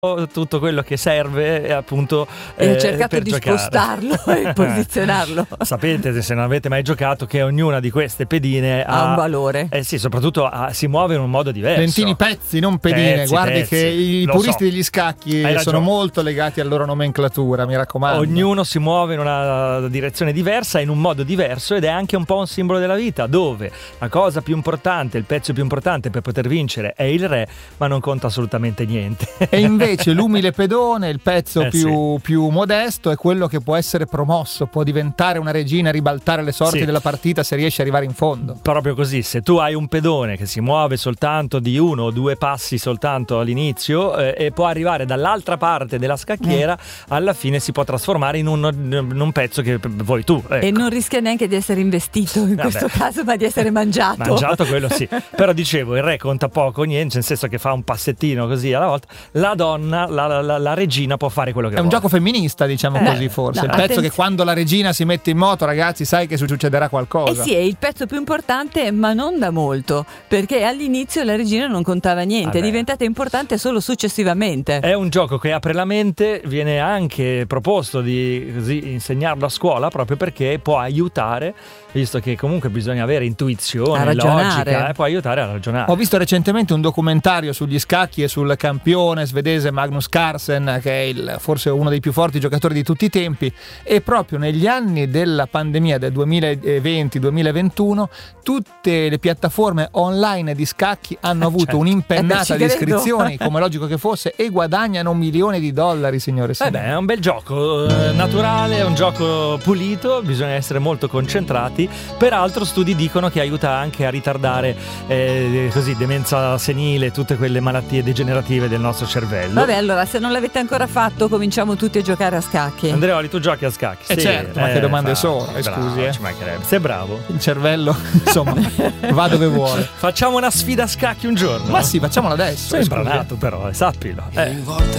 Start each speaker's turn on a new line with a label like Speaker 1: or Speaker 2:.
Speaker 1: tutto quello che serve è appunto
Speaker 2: e ho cercato
Speaker 1: per
Speaker 2: di
Speaker 1: giocare.
Speaker 2: Spostarlo e posizionarlo.
Speaker 1: Sapete, se non avete mai giocato, che ognuna di queste pedine
Speaker 2: ha un valore.
Speaker 1: Sì, soprattutto si muove in un modo diverso.
Speaker 3: Lentini pezzi, non pedine.
Speaker 1: Pezzi,
Speaker 3: guardi
Speaker 1: pezzi.
Speaker 3: Che i
Speaker 1: Lo
Speaker 3: puristi
Speaker 1: so.
Speaker 3: degli scacchi
Speaker 1: Hai
Speaker 3: sono
Speaker 1: ragione.
Speaker 3: molto legati alla loro nomenclatura, mi raccomando.
Speaker 1: Ognuno si muove in una direzione diversa, in un modo diverso, ed è anche un po' un simbolo della vita, dove la cosa più importante, il pezzo più importante per poter vincere è il re, ma non conta assolutamente niente.
Speaker 3: E invece l'umile pedone, il pezzo
Speaker 1: sì.
Speaker 3: più modesto, è quello che può essere promosso, può diventare una regina, ribaltare le sorti
Speaker 1: Sì.
Speaker 3: della partita se riesce ad arrivare in fondo.
Speaker 1: Proprio così, se tu hai un pedone che si muove soltanto di 1 o 2 passi soltanto all'inizio e può arrivare dall'altra parte della scacchiera, alla fine si può trasformare in un pezzo che vuoi tu. Ecco.
Speaker 2: E non rischia neanche di essere investito in questo caso, ma di essere mangiato.
Speaker 1: Mangiato, quello sì. Però dicevo, il re conta poco, niente, nel senso che fa un passettino così alla volta. La donna, la regina può fare quello che vuole.
Speaker 3: È un gioco femminista, diciamo così, forse. Il pezzo che quando la regina si mette in moto, ragazzi, sai che succederà qualcosa.
Speaker 2: Sì, è il pezzo più importante, ma non da molto, perché all'inizio la regina non contava niente, è diventata importante solo successivamente.
Speaker 1: È un gioco che apre la mente, viene anche proposto di così insegnarlo a scuola, proprio perché può aiutare, visto che comunque bisogna avere intuizione, logica, può aiutare a ragionare.
Speaker 3: Ho visto recentemente un documentario sugli scacchi e sul campione svedese Magnus Carlsen, che è forse uno dei più forti giocatori di tutti i tempi, e proprio negli anni della pandemia del 2020-2021 tutte le piattaforme online di scacchi hanno avuto un'impennata di iscrizioni, come logico che fosse, e guadagnano $milioni, signore e signori.
Speaker 1: È un bel gioco, naturale, è un gioco pulito, bisogna essere molto concentrati. Peraltro studi dicono che aiuta anche a ritardare così demenza senile, tutte quelle malattie degenerative del nostro cervello.
Speaker 2: Vabbè, allora se non l'avete ancora fatto, cominciamo tutti a giocare a scacchi.
Speaker 1: Andreoli, tu giochi a scacchi?
Speaker 3: Sì, certo, ma che domande sono, scusi.
Speaker 1: Ci mancherebbe. Sei bravo.
Speaker 3: Il cervello, insomma, va dove vuole.
Speaker 1: Facciamo una sfida a scacchi un giorno?
Speaker 3: Ma sì, facciamola adesso.
Speaker 1: Sei imbranato però, sappilo.
Speaker 4: Ogni volta